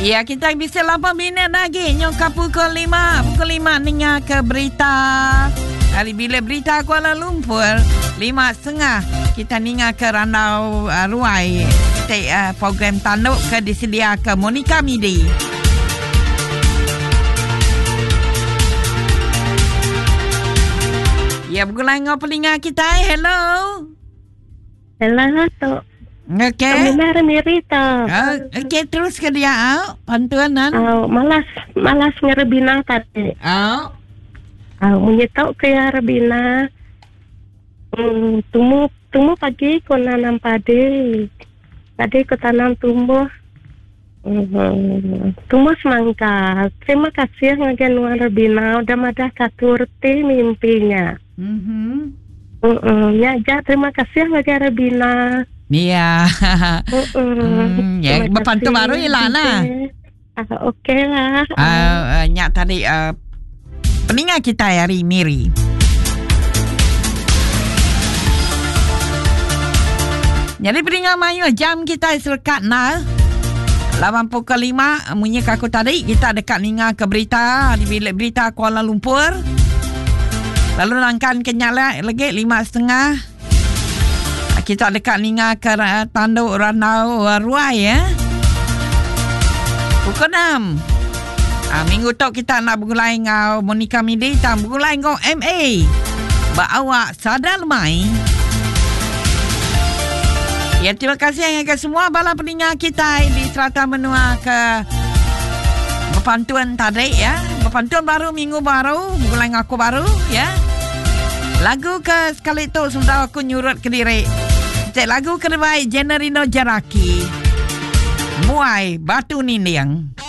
Ya, kita bisa 8 minit lagi. Nyokap pukul 5 dengar ke berita. Hari bila berita Kuala Lumpur 5.30 kita dengar ke Randau Ruai. Program tanduk ke disedia ke Monica Midi. Ya, bergulai dengan pelinga kita. Hello. Hello, Tok. Okey. Kami Mirita. Okey, terus ke dia. Pantuanan. Malas ngerebina tadi. Menyetau ke rebina. Tumbuh pagi ko nanam padi. Tadi ko tanam tumbuh. Tumbuh semangka. Terima kasih ngagen rebina. Udah madah katurti mimpinya. Ya, terima kasih ngagen rebina. Ya. Ya, berpantu baru Ilana. Okey lah. Nyak tadi peningat kita hari Miri. Jadi peningat mayu jam kita selekat nah 8.05 munyi kaku tadi kita dekat ninga ke berita di bilik berita Kuala Lumpur. Lalu langkan kenyala lagi 5.30. Kita dekat ninga ke tanduk Randau Ruai ya. Pukul 6. Minggu tu kita nak bergulai dengan Monica Midi dan bergulai dengan MA. Awak sadar lemai. Ya, terima kasih kepada semua bala pendengar kita di Serata Menua ke berpantuan tadi ya. Berpantuan baru minggu baru, bergulai dengan aku baru ya. Lagu ke sekali tu sudah aku nyurut ke diri. Lagu kedua Generino Jaraki Muai Batu Ninding.